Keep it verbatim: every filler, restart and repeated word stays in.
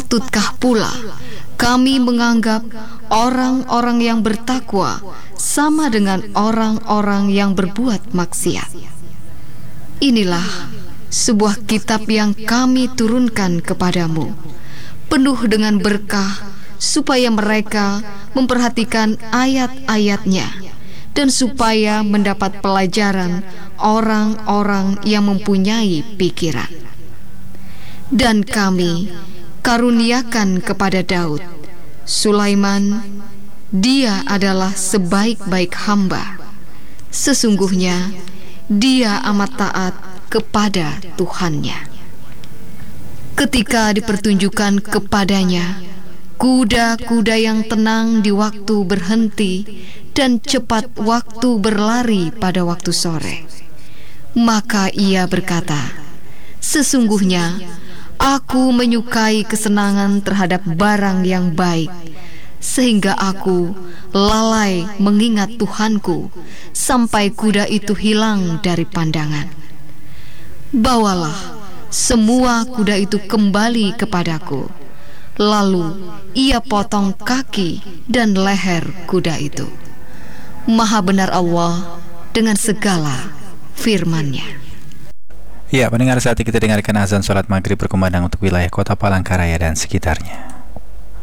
Patutkah pula kami menganggap orang-orang yang bertakwa sama dengan orang-orang yang berbuat maksiat? Inilah sebuah kitab yang kami turunkan kepadamu, penuh dengan berkah, supaya mereka memperhatikan ayat-ayatnya, dan supaya mendapat pelajaran orang-orang yang mempunyai pikiran. Dan kami karuniakan kepada Daud, Sulaiman, dia adalah sebaik-baik hamba. Sesungguhnya dia amat taat kepada Tuhannya. Ketika dipertunjukkan kepadanya kuda-kuda yang tenang di waktu berhenti dan cepat waktu berlari pada waktu sore, maka ia berkata, sesungguhnya aku menyukai kesenangan terhadap barang yang baik, sehingga aku lalai mengingat Tuhanku sampai kuda itu hilang dari pandangan. Bawalah semua kuda itu kembali kepadaku. Lalu ia potong kaki dan leher kuda itu. Maha benar Allah dengan segala firman-Nya. Ya, pendengar, saat ini kita dengarkan azan sholat maghrib berkumandang untuk wilayah kota Palangkaraya dan sekitarnya.